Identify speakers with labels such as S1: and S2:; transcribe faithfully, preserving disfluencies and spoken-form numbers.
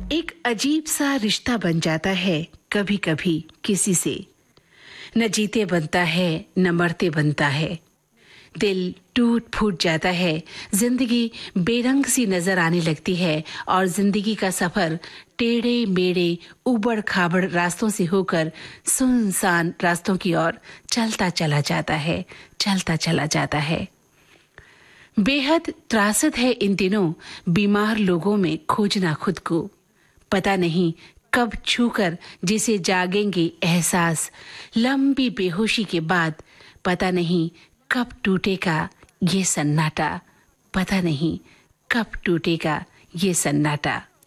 S1: एक अजीब सा रिश्ता बन जाता है कभी कभी किसी से। न जीते बनता है न मरते बनता है। दिल टूट फूट जाता है, जिंदगी बेरंग सी नजर आने लगती है और जिंदगी का सफर टेढ़े मेढ़े उबड़ खाबड़ रास्तों से होकर सुनसान रास्तों की ओर चलता चला जाता है चलता चला जाता है। बेहद त्रासद है इन दिनों बीमार लोगों में खोजना खुद को। पता नहीं कब छूकर जिसे जागेंगे एहसास, लंबी बेहोशी के बाद पता नहीं कब टूटेगा ये सन्नाटा, पता नहीं कब टूटेगा ये सन्नाटा।